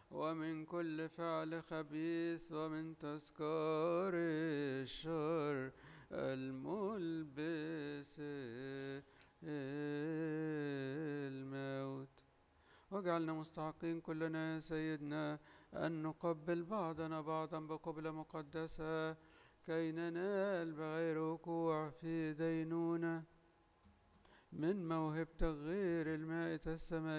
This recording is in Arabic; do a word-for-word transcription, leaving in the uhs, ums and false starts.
ومن كل فعل خبيث ومن تذكار الشر الملبس الموت. واجعلنا مستحقين كلنا يا سيدنا أن نقبل بعضنا بعضا بقبلة مقدسة كي ننال بغير وقوع في دينونة من موهبة غير المائة السماء